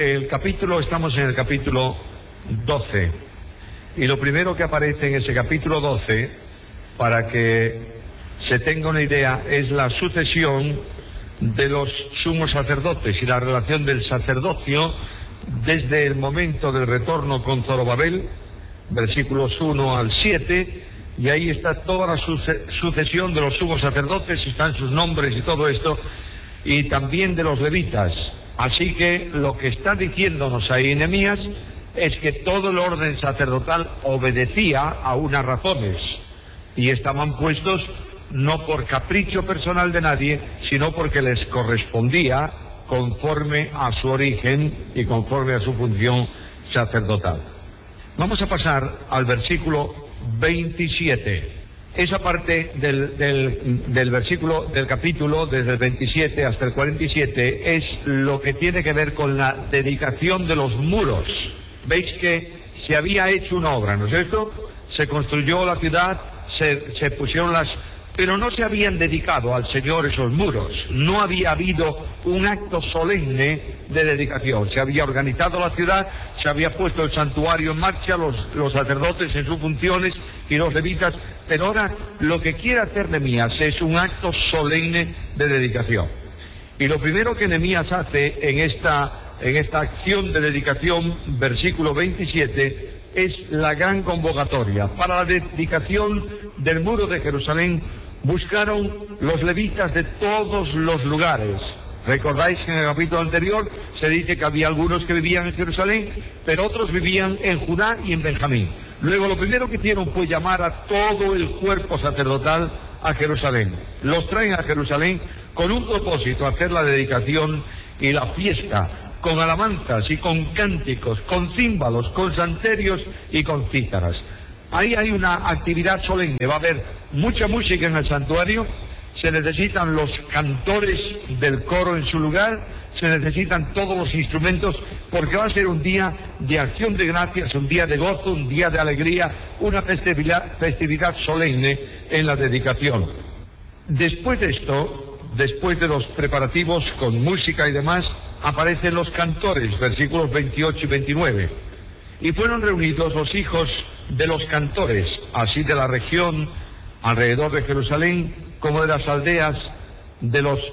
estamos en el capítulo 12. Y lo primero que aparece en ese capítulo 12, para que se tenga una idea, es la sucesión de los sumos sacerdotes y la relación del sacerdocio desde el momento del retorno con Zorobabel, versículos 1 al 7, y ahí está toda la sucesión de los sumos sacerdotes, están sus nombres y todo esto, y también de los levitas. Así que lo que está diciéndonos ahí Nehemías es que todo el orden sacerdotal obedecía a unas razones, y estaban puestos no por capricho personal de nadie, sino porque les correspondía conforme a su origen y conforme a su función sacerdotal. Vamos a pasar al versículo 27. Esa parte del versículo del capítulo, desde el 27 hasta el 47, es lo que tiene que ver con la dedicación de los muros. Veis que se había hecho una obra, ¿no es cierto? Se construyó la ciudad, se pusieron pero no se habían dedicado al Señor esos muros. No había habido un acto solemne de dedicación. Se había organizado la ciudad, se había puesto el santuario en marcha, los sacerdotes en sus funciones y los levitas, pero ahora lo que quiere hacer Nehemías es un acto solemne de dedicación. Y lo primero que Nehemías hace en esta acción de dedicación, versículo 27, es la gran convocatoria. Para la dedicación del muro de Jerusalén buscaron los levitas de todos los lugares. Recordáis que en el capítulo anterior se dice que había algunos que vivían en Jerusalén, pero otros vivían en Judá y en Benjamín. Luego lo primero que hicieron fue llamar a todo el cuerpo sacerdotal a Jerusalén. Los traen a Jerusalén con un propósito, hacer la dedicación y la fiesta, con alabanzas y con cánticos, con címbalos, con salterios y con cítaras. Ahí hay una actividad solemne, va a haber mucha música en el santuario, se necesitan los cantores del coro en su lugar, se necesitan todos los instrumentos, porque va a ser un día de acción de gracias, un día de gozo, un día de alegría, una festividad solemne en la dedicación. Después de esto, después de los preparativos con música y demás, aparecen los cantores, versículos 28 y 29. Y fueron reunidos los hijos de los cantores, así de la región alrededor de Jerusalén, como de las aldeas de los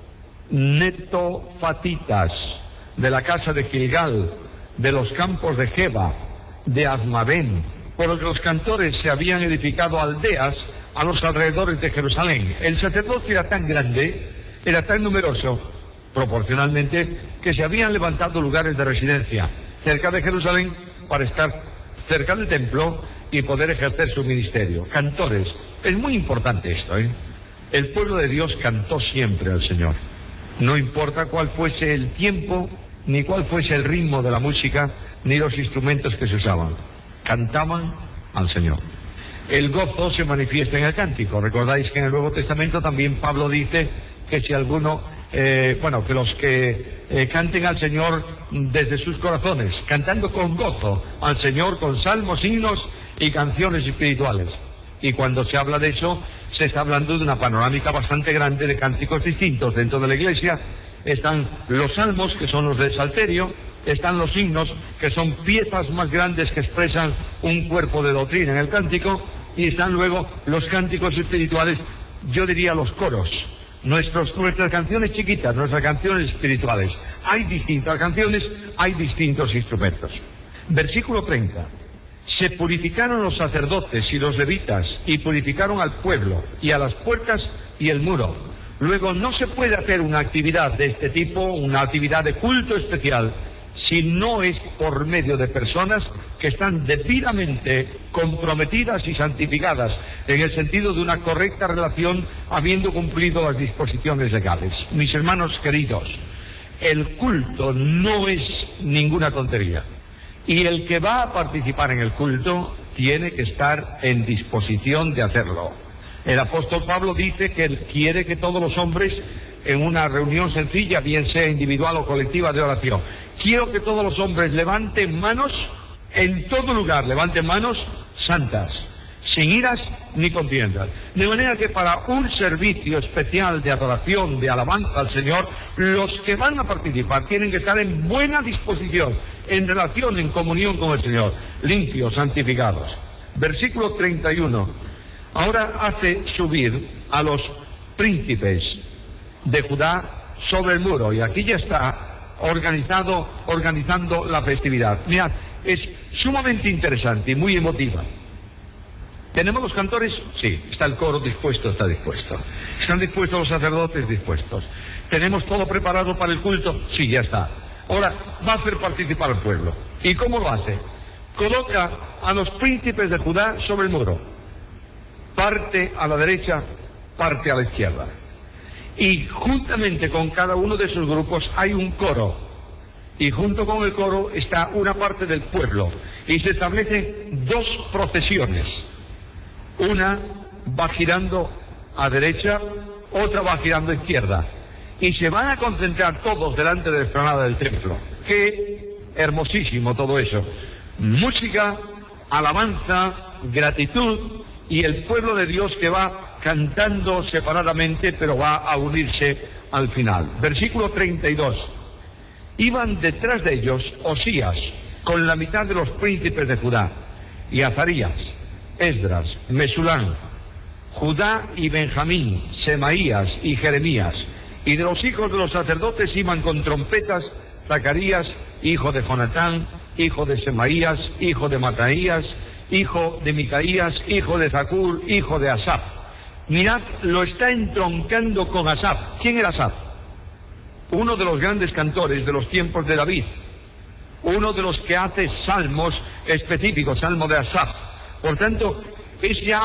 netofatitas, de la casa de Gilgal, de los campos de Geba, de Azmavén, por lo que los cantores se habían edificado aldeas a los alrededores de Jerusalén. El sacerdocio era tan grande, era tan numeroso, proporcionalmente, que se habían levantado lugares de residencia cerca de Jerusalén para estar cerca del templo y poder ejercer su ministerio. Cantores. Es muy importante esto, ¿eh? El pueblo de Dios cantó siempre al Señor. No importa cuál fuese el tiempo, ni cuál fuese el ritmo de la música, ni los instrumentos que se usaban. Cantaban al Señor. El gozo se manifiesta en el cántico. Recordáis que en el Nuevo Testamento también Pablo dice que si alguno, que los que canten al Señor desde sus corazones, cantando con gozo al Señor, con salmos, himnos y canciones espirituales. Y cuando se habla de eso, se está hablando de una panorámica bastante grande de cánticos distintos dentro de la iglesia. Están los salmos, que son los del salterio, están los himnos, que son piezas más grandes que expresan un cuerpo de doctrina en el cántico, y están luego los cánticos espirituales, yo diría los coros, nuestras canciones chiquitas, nuestras canciones espirituales. Hay distintas canciones, hay distintos instrumentos. Versículo 30. Se purificaron los sacerdotes y los levitas, y purificaron al pueblo, y a las puertas y el muro. Luego no se puede hacer una actividad de este tipo, una actividad de culto especial, si no es por medio de personas que están debidamente comprometidas y santificadas, en el sentido de una correcta relación, habiendo cumplido las disposiciones legales. Mis hermanos queridos, el culto no es ninguna tontería. Y el que va a participar en el culto tiene que estar en disposición de hacerlo. El apóstol Pablo dice que él quiere que todos los hombres, en una reunión sencilla, bien sea individual o colectiva de oración, quiero que todos los hombres levanten manos, en todo lugar levanten manos santas, sin iras ni contiendas. De manera que para un servicio especial de adoración, de alabanza al Señor, los que van a participar tienen que estar en buena disposición, en relación, en comunión con el Señor, limpios, santificados. Versículo 31. Ahora hace subir a los príncipes de Judá sobre el muro, y aquí ya está organizando la festividad. Mirad, es sumamente interesante y muy emotiva. ¿Tenemos los cantores? Sí. ¿Está el coro dispuesto? Está dispuesto. ¿Están dispuestos los sacerdotes? Dispuestos. ¿Tenemos todo preparado para el culto? Sí, ya está. Ahora va a hacer participar al pueblo. ¿Y cómo lo hace? Coloca a los príncipes de Judá sobre el muro. Parte a la derecha, parte a la izquierda. Y juntamente con cada uno de esos grupos hay un coro. Y junto con el coro está una parte del pueblo. Y se establecen dos procesiones. Una va girando a derecha, otra va girando a izquierda. Y se van a concentrar todos delante de la explanada del templo. ¡Qué hermosísimo todo eso! Música, alabanza, gratitud, y el pueblo de Dios que va cantando separadamente, pero va a unirse al final. Versículo 32. Iban detrás de ellos Osías, con la mitad de los príncipes de Judá, y Azarías, Esdras, Mesulán, Judá y Benjamín, Semaías y Jeremías. Y de los hijos de los sacerdotes iban con trompetas Zacarías, hijo de Jonatán, hijo de Semaías, hijo de Mataías, hijo de Micaías, hijo de Zacur, hijo de Asaf. Mirad, lo está entroncando con Asaf. ¿Quién era Asaf? Uno de los grandes cantores de los tiempos de David. Uno de los que hace salmos específicos, salmo de Asaf. Por tanto, es ya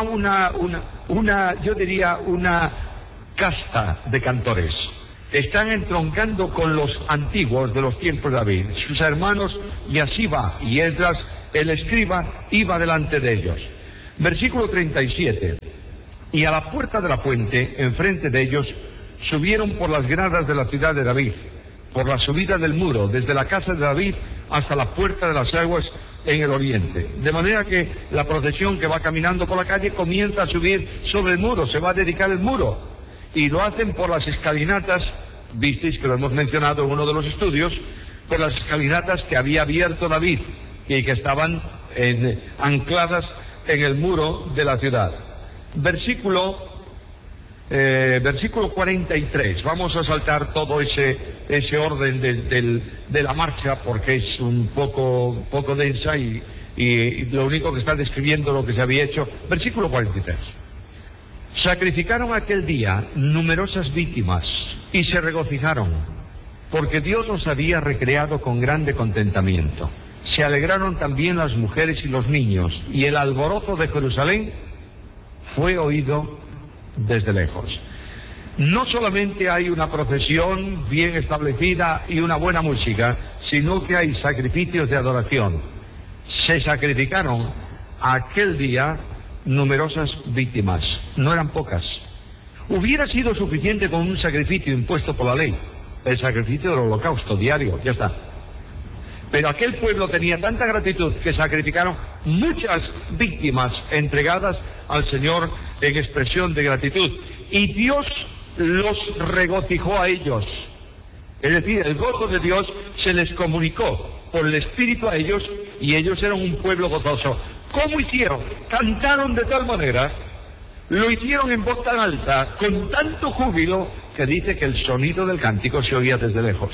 yo diría, una casta de cantores. Están entroncando con los antiguos de los tiempos de David, sus hermanos Yasiba y Esdras, el escriba, iba delante de ellos. Versículo 37. Y a la puerta de la fuente, enfrente de ellos, subieron por las gradas de la ciudad de David, por la subida del muro, desde la casa de David hasta la puerta de las aguas en el oriente. De manera que la procesión que va caminando por la calle comienza a subir sobre el muro, se va a dedicar el muro. Y lo hacen por las escalinatas, visteis que lo hemos mencionado en uno de los estudios, por las escalinatas que había abierto David y que estaban ancladas en el muro de la ciudad. Versículo 43. Vamos a saltar todo ese orden de la marcha porque es un poco densa y lo único que está describiendo lo que se había hecho. Versículo 43. Sacrificaron aquel día numerosas víctimas y se regocijaron, porque Dios los había recreado con grande contentamiento. Se alegraron también las mujeres y los niños, y el alborozo de Jerusalén fue oído desde lejos. No solamente hay una procesión bien establecida y una buena música, sino que hay sacrificios de adoración. Se sacrificaron aquel día numerosas víctimas, no eran pocas. Hubiera sido suficiente con un sacrificio impuesto por la ley, el sacrificio del holocausto diario, ya está. Pero aquel pueblo tenía tanta gratitud que sacrificaron muchas víctimas entregadas al Señor en expresión de gratitud. Y Dios los regocijó a ellos. Es decir, el gozo de Dios se les comunicó por el Espíritu a ellos y ellos eran un pueblo gozoso. ¿Cómo hicieron? Cantaron de tal manera, lo hicieron en voz tan alta, con tanto júbilo, que dice que el sonido del cántico se oía desde lejos.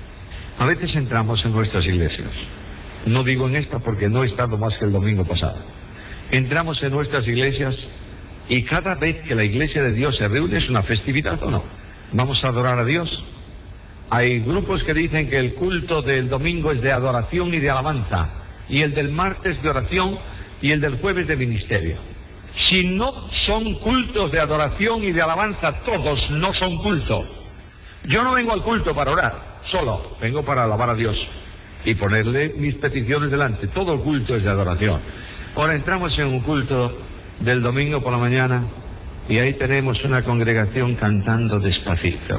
A veces entramos en nuestras iglesias, no digo en esta porque no he estado más que el domingo pasado. Entramos en nuestras iglesias y cada vez que la iglesia de Dios se reúne es una festividad o no. Vamos a adorar a Dios. Hay grupos que dicen que el culto del domingo es de adoración y de alabanza, y el del martes de oración y el del jueves de ministerio. Si no son cultos de adoración y de alabanza, todos no son culto. Yo no vengo al culto para orar solo, vengo para alabar a Dios y ponerle mis peticiones delante. Todo el culto es de adoración. Ahora entramos en un culto del domingo por la mañana y ahí tenemos una congregación cantando despacito,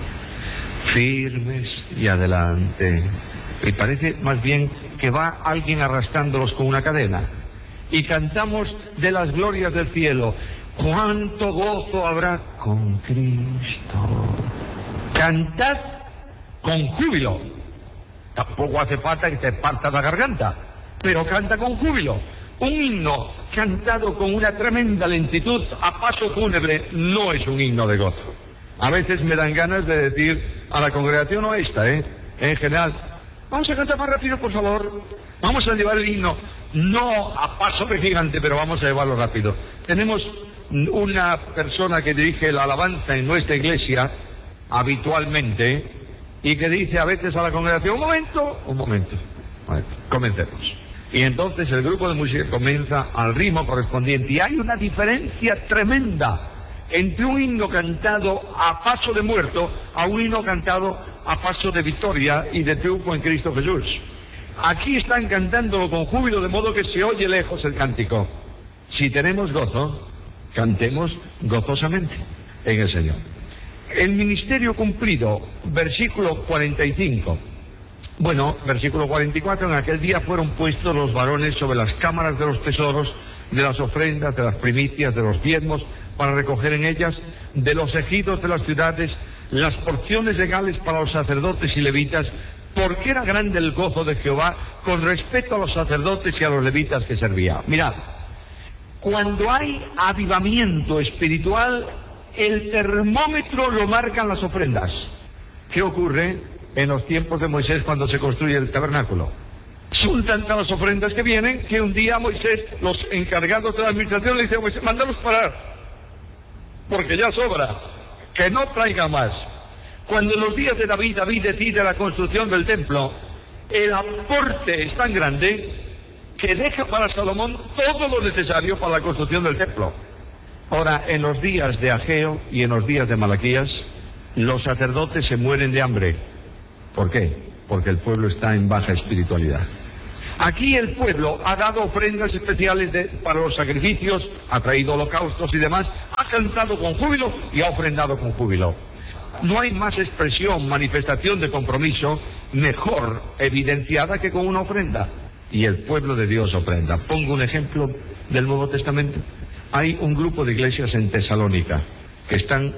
firmes y adelante, y parece más bien que va alguien arrastrándolos con una cadena. y cantamos de las glorias del cielo. ¿Cuánto gozo habrá con Cristo? Cantad con júbilo. Tampoco hace falta que te parta la garganta, pero canta con júbilo. Un himno cantado con una tremenda lentitud a paso fúnebre no es un himno de gozo. A veces me dan ganas de decir a la congregación, no esta, en general, vamos a cantar más rápido, por favor. Vamos a llevar el himno, no a paso de gigante, pero vamos a llevarlo rápido. Tenemos una persona que dirige la alabanza en nuestra iglesia habitualmente y que dice a veces a la congregación, un momento, comencemos. Y entonces el grupo de música comienza al ritmo correspondiente y hay una diferencia tremenda entre un himno cantado a paso de muerto a un himno cantado a paso de victoria y de triunfo en Cristo Jesús. Aquí están cantándolo con júbilo, de modo que se oye lejos el cántico. Si tenemos gozo, cantemos gozosamente en el Señor. El ministerio cumplido, versículo 45. Bueno, versículo 44, en aquel día fueron puestos los varones sobre las cámaras de los tesoros, de las ofrendas, de las primicias, de los diezmos, para recoger en ellas, de los ejidos de las ciudades, las porciones legales para los sacerdotes y levitas, porque era grande el gozo de Jehová con respecto a los sacerdotes y a los levitas que servían. Mirad, cuando hay avivamiento espiritual, el termómetro lo marcan las ofrendas. ¿Qué ocurre en los tiempos de Moisés cuando se construye el tabernáculo? Son tantas las ofrendas que vienen que un día Moisés, los encargados de la administración, le dice a Moisés, mándalos parar, porque ya sobra, que no traiga más. Cuando en los días de David decide la construcción del templo, el aporte es tan grande que deja para Salomón todo lo necesario para la construcción del templo. Ahora, en los días de Ageo y en los días de Malaquías, los sacerdotes se mueren de hambre. ¿Por qué? Porque el pueblo está en baja espiritualidad. Aquí el pueblo ha dado ofrendas especiales para los sacrificios, ha traído holocaustos y demás, ha cantado con júbilo y ha ofrendado con júbilo. No hay más expresión, manifestación de compromiso mejor evidenciada que con una ofrenda. Y el pueblo de Dios ofrenda. Pongo un ejemplo del Nuevo Testamento. Hay un grupo de iglesias en Tesalónica que están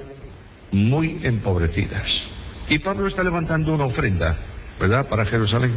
muy empobrecidas. Y Pablo está levantando una ofrenda, ¿verdad?, para Jerusalén.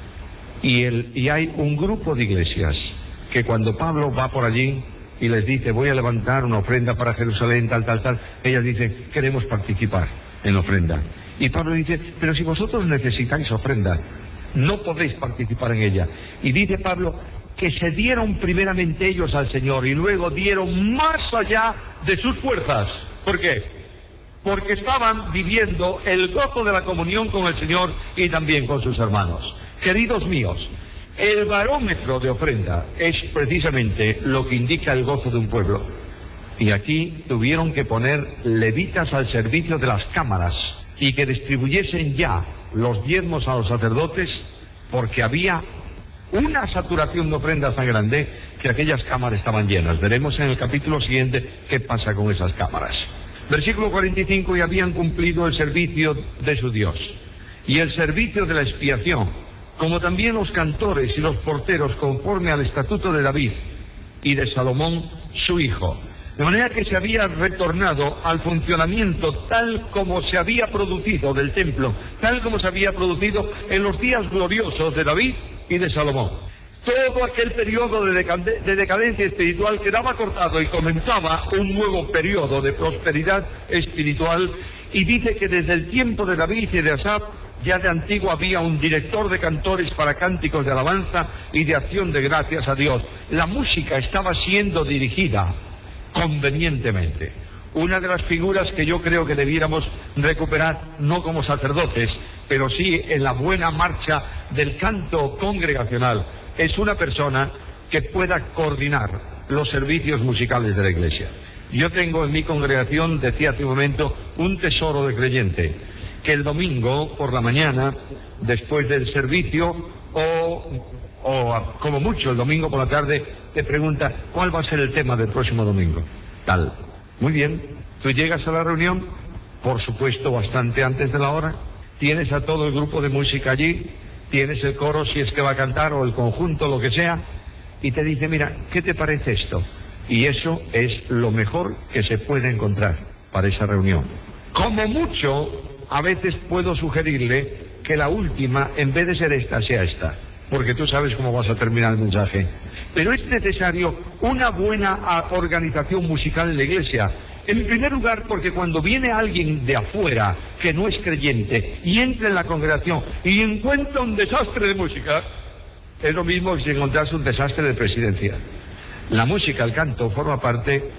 Y hay un grupo de iglesias que cuando Pablo va por allí y les dice, voy a levantar una ofrenda para Jerusalén, tal, ellas dicen, queremos participar en la ofrenda. Y Pablo dice, pero si vosotros necesitáis ofrenda, no podéis participar en ella. Y dice Pablo que se dieron primeramente ellos al Señor y luego dieron más allá de sus fuerzas. ¿Por qué? Porque estaban viviendo el gozo de la comunión con el Señor y también con sus hermanos. Queridos míos, el barómetro de ofrenda es precisamente lo que indica el gozo de un pueblo. Y aquí tuvieron que poner levitas al servicio de las cámaras y que distribuyesen ya los diezmos a los sacerdotes, porque había una saturación de ofrendas tan grande que aquellas cámaras estaban llenas. Veremos en el capítulo siguiente qué pasa con esas cámaras. Versículo 45, y habían cumplido el servicio de su Dios y el servicio de la expiación, como también los cantores y los porteros, conforme al estatuto de David y de Salomón su hijo. De manera que se había retornado al funcionamiento tal como se había producido del templo, tal como se había producido en los días gloriosos de David y de Salomón. Todo aquel periodo de decadencia espiritual quedaba cortado y comenzaba un nuevo periodo de prosperidad espiritual. Y dice que desde el tiempo de David y de Asaf, ya de antiguo había un director de cantores para cánticos de alabanza y de acción de gracias a Dios. La música estaba siendo dirigida convenientemente. Una de las figuras que yo creo que debiéramos recuperar, no como sacerdotes, pero sí en la buena marcha del canto congregacional, es una persona que pueda coordinar los servicios musicales de la iglesia. Yo tengo en mi congregación, decía hace un momento, un tesoro de creyente, que el domingo por la mañana, después del servicio, o como mucho el domingo por la tarde, te pregunta, ¿cuál va a ser el tema del próximo domingo? Tal. Muy bien. Tú llegas a la reunión, por supuesto bastante antes de la hora, tienes a todo el grupo de música allí, tienes el coro si es que va a cantar, o el conjunto, lo que sea, y te dice, mira, ¿qué te parece esto? Y eso es lo mejor que se puede encontrar para esa reunión. Como mucho, a veces puedo sugerirle que la última, en vez de ser esta, sea esta, porque tú sabes cómo vas a terminar el mensaje. Pero es necesario una buena organización musical en la iglesia. En primer lugar, porque cuando viene alguien de afuera que no es creyente y entra en la congregación y encuentra un desastre de música, es lo mismo que si encontrase un desastre de presidencia. La música, el canto, forma parte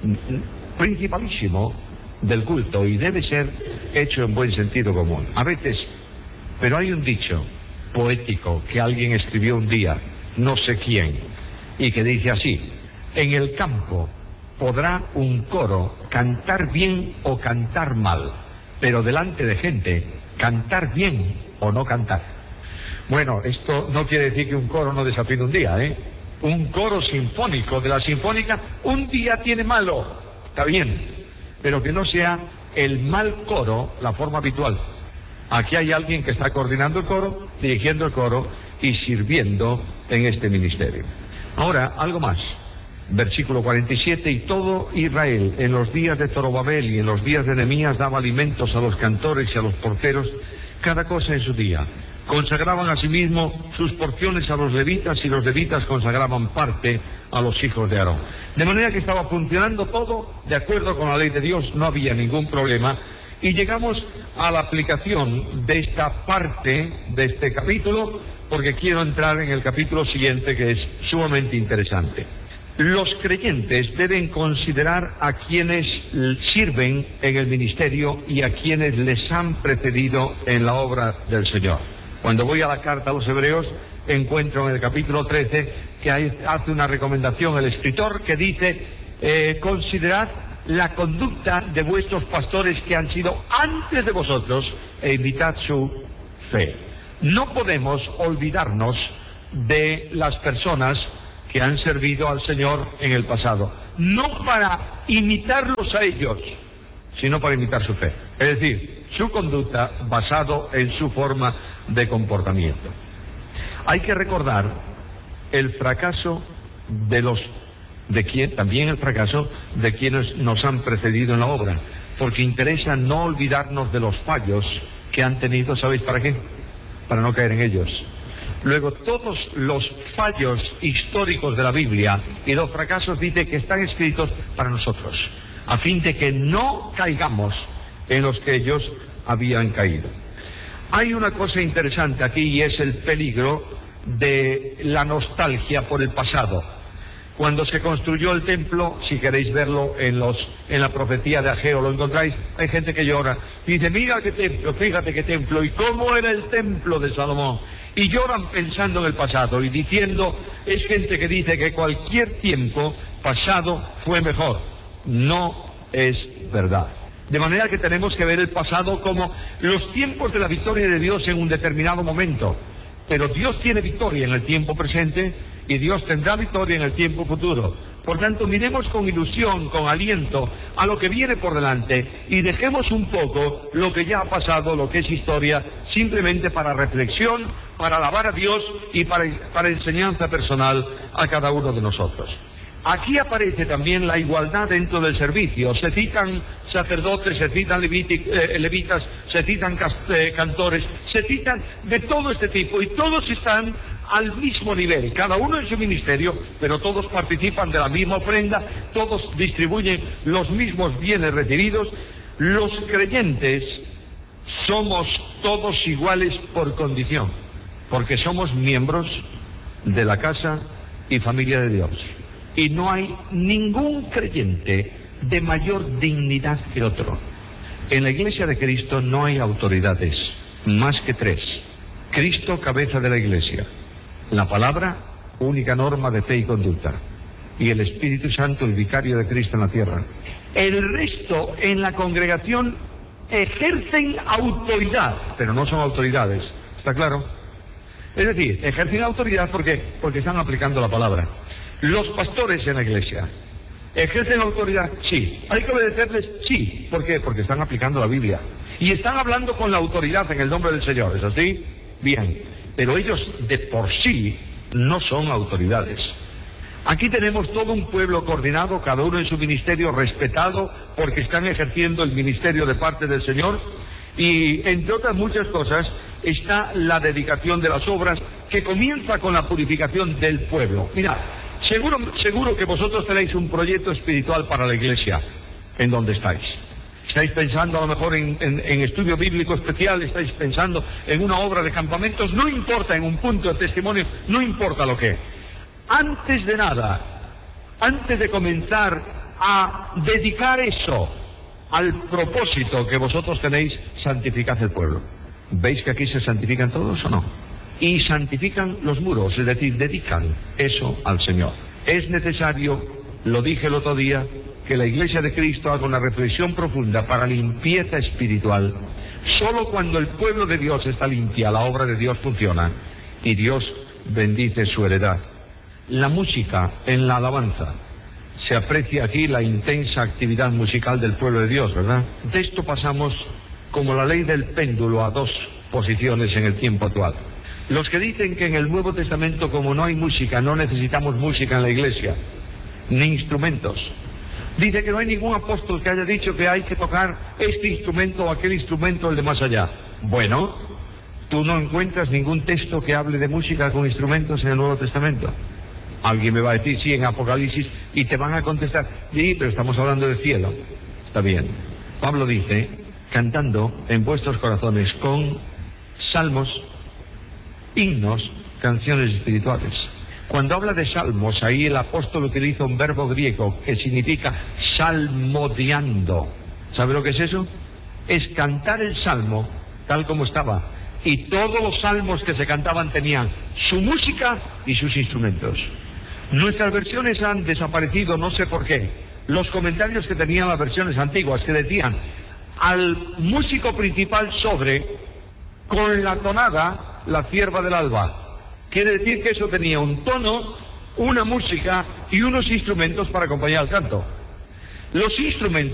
principalísimo del culto y debe ser hecho en buen sentido común. A veces, pero hay un dicho poético que alguien escribió un día, no sé quién, y que dice así: en el campo podrá un coro cantar bien o cantar mal, pero delante de gente, cantar bien o no cantar. Bueno, esto no quiere decir que un coro no desafine un día, ¿eh? Un coro sinfónico de la sinfónica un día tiene malo, está bien, pero que no sea el mal coro la forma habitual. Aquí hay alguien que está coordinando el coro, dirigiendo el coro y sirviendo en este ministerio. Ahora, algo más. Versículo 47, y todo Israel en los días de Zorobabel y en los días de Nehemías daba alimentos a los cantores y a los porteros, cada cosa en su día. Consagraban asimismo sus porciones a los levitas y los levitas consagraban parte a los hijos de Aarón. De manera que estaba funcionando todo de acuerdo con la ley de Dios, no había ningún problema. Y llegamos a la aplicación de esta parte de este capítulo, porque quiero entrar en el capítulo siguiente, que es sumamente interesante. Los creyentes deben considerar a quienes sirven en el ministerio y a quienes les han precedido en la obra del Señor. Cuando voy a la carta a los Hebreos, encuentro en el capítulo 13 que hace una recomendación el escritor que dice, considerad la conducta de vuestros pastores que han sido antes de vosotros e imitad su fe. No podemos olvidarnos de las personas que han servido al Señor en el pasado, no para imitarlos a ellos, sino para imitar su fe, es decir, su conducta basado en su forma de comportamiento. Hay que recordar el fracaso también el fracaso de quienes nos han precedido en la obra, porque interesa no olvidarnos de los fallos que han tenido, ¿sabéis para qué? Para no caer en ellos. Luego, todos los fallos históricos de la Biblia y los fracasos dice que están escritos para nosotros, a fin de que no caigamos en los que ellos habían caído. Hay una cosa interesante aquí y es el peligro de la nostalgia por el pasado. Cuando se construyó el templo, si queréis verlo en la profecía de Ageo, lo encontráis, hay gente que llora y dice, mira qué templo, fíjate qué templo, y cómo era el templo de Salomón. Y lloran pensando en el pasado y diciendo, es gente que dice que cualquier tiempo pasado fue mejor. No es verdad. De manera que tenemos que ver el pasado como los tiempos de la victoria de Dios en un determinado momento. Pero Dios tiene victoria en el tiempo presente y Dios tendrá victoria en el tiempo futuro. Por tanto, miremos con ilusión, con aliento, a lo que viene por delante y dejemos un poco lo que ya ha pasado, lo que es historia, simplemente para reflexión, para alabar a Dios y para enseñanza personal a cada uno de nosotros. Aquí aparece también la igualdad dentro del servicio. Se citan sacerdotes, se citan levitas, se citan cantores, se citan de todo este tipo y todos están al mismo nivel, cada uno en su ministerio, pero todos participan de la misma ofrenda, todos distribuyen los mismos bienes recibidos. Los creyentes somos todos iguales por condición, porque somos miembros de la casa y familia de Dios. Y no hay ningún creyente de mayor dignidad que otro. En la Iglesia de Cristo no hay autoridades, más que tres. Cristo, cabeza de la Iglesia. La palabra, única norma de fe y conducta. Y el Espíritu Santo, el vicario de Cristo en la tierra. El resto en la congregación ejercen autoridad, pero no son autoridades. ¿Está claro? Es decir, ejercen autoridad porque están aplicando la palabra. Los pastores en la iglesia ejercen autoridad, sí. ¿Hay que obedecerles? Sí. ¿Por qué? Porque están aplicando la Biblia y están hablando con la autoridad en el nombre del Señor. ¿Es así? Bien. Pero ellos de por sí no son autoridades. Aquí tenemos todo un pueblo coordinado, cada uno en su ministerio, respetado, porque están ejerciendo el ministerio de parte del Señor. Y entre otras muchas cosas está la dedicación de las obras, que comienza con la purificación del pueblo. Mirad, seguro que vosotros tenéis un proyecto espiritual para la iglesia en donde estáis. Estáis pensando a lo mejor en estudio bíblico especial, estáis pensando en una obra de campamentos, no importa, en un punto de testimonio, no importa lo que. Antes de nada, antes de comenzar a dedicar eso al propósito que vosotros tenéis, santificad el pueblo. ¿Veis que aquí se santifican todos o no? Y santifican los muros, es decir, dedican eso al Señor. Es necesario, lo dije el otro día, que la Iglesia de Cristo haga una reflexión profunda para limpieza espiritual. Solo cuando el pueblo de Dios está limpia, la obra de Dios funciona y Dios bendice su heredad. La música en la alabanza. Se aprecia aquí la intensa actividad musical del pueblo de Dios, ¿verdad? De esto pasamos como la ley del péndulo a dos posiciones en el tiempo actual. Los que dicen que en el Nuevo Testamento, como no hay música, no necesitamos música en la iglesia, ni instrumentos. Dice que no hay ningún apóstol que haya dicho que hay que tocar este instrumento o aquel instrumento, el de más allá. Bueno, tú no encuentras ningún texto que hable de música con instrumentos en el Nuevo Testamento. Alguien me va a decir, sí, en Apocalipsis, y te van a contestar, sí, pero estamos hablando del cielo. Está bien. Pablo dice, cantando en vuestros corazones con salmos, himnos, canciones espirituales. Cuando habla de salmos, ahí el apóstol utiliza un verbo griego que significa salmodiando. ¿Sabe lo que es eso? Es cantar el salmo tal como estaba. Y todos los salmos que se cantaban tenían su música y sus instrumentos. Nuestras versiones han desaparecido, no sé por qué. Los comentarios que tenían las versiones antiguas, que decían al músico principal sobre, con la tonada, la cierva del alba. Quiere decir que eso tenía un tono, una música y unos instrumentos para acompañar el canto. Los instrumentos